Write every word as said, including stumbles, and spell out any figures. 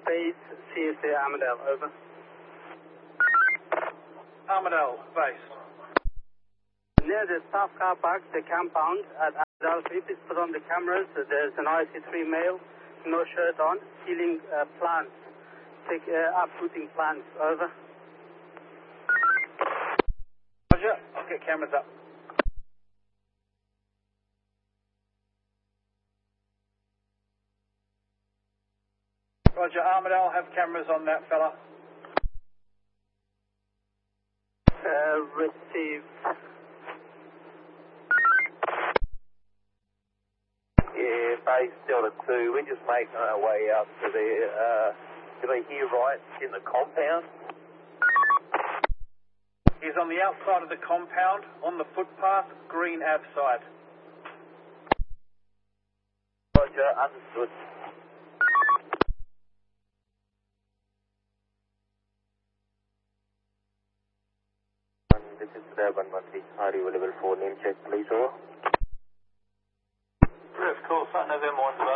base C S A Armadale, over. Armadale, base. Near the staff car park, the compound at Armadale, can you please put on the cameras? There's an I C three male, no shirt on, healing uh, plants, take, uh, uprooting plants, over. Roger, I'll get cameras up. Roger, Armadale, have cameras on that fella. Uh, received. Yeah, base Delta two, we're just making our way out to there. Uh, did I hear right? It's in the compound? He's on the outside of the compound, on the footpath, Green Ave side. Roger, understood. This is one one three. Are you available for name check, please, over? Of course, November one